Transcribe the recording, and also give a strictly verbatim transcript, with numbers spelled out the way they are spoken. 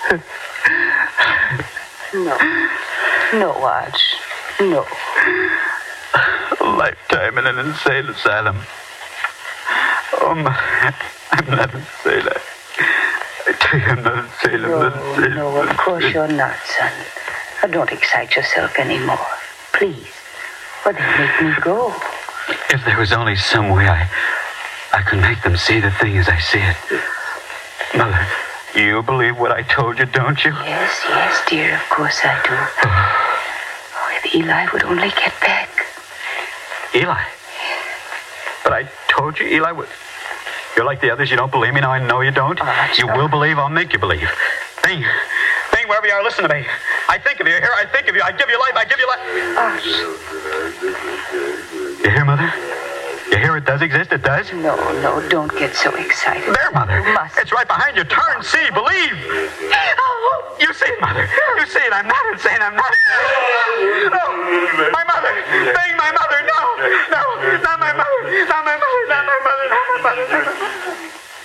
No. No, Arch. No. A lifetime in an insane asylum. Oh, my. I'm not insane. I, I tell you, I'm not insane. I'm no, not insane. No, of course you're not, son. Now, don't excite yourself anymore. Please. Or they'll make me go. If there was only some way I, I could make them see the thing as I see it. Mother, you believe what I told you, don't you? Yes, yes, dear, of course I do. Oh, if Eli would only get back. Eli? But I told you Eli would... You're like the others, you don't believe me, now I know you don't. Oh, you will believe, I'll make you believe. Thing, Thing, wherever you are, listen to me. I think of you, here, I think of you, I give you life, I give you life. Oh. You hear, Mother? You hear it does exist, it does? No, no, don't get so excited. There, Mother. You must. It's right behind you. Turn, see, believe. Oh, you see it, Mother. You see it. I'm not insane. I'm not. No, my mother. Thing, my mother. No, no, not my mother. Not my mother. Not my mother. Not my mother.